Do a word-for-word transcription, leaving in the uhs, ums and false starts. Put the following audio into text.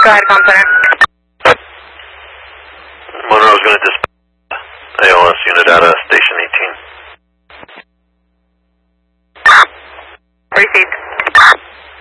Go ahead, com center. Monroe's going to dispatch A L S unit at uh, station eighteen. Received.